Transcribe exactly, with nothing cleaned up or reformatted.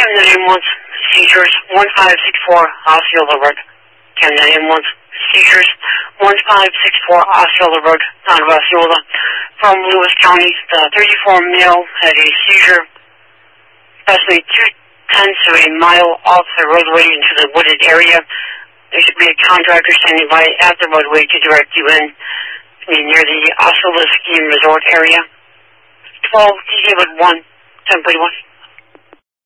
Camden ambulance, seizures, one five six four, Osceola Road. Camden ambulance, seizures, one five six four, Osceola Road, out of Osceola. From Lewis County, the thirty-four male had a seizure, approximately two-tenths of a mile off the roadway into the wooded area. There should be a contractor standing by at the roadway to direct you in, near the Osceola Ski and Resort area. twelve, D J one, ten forty-one.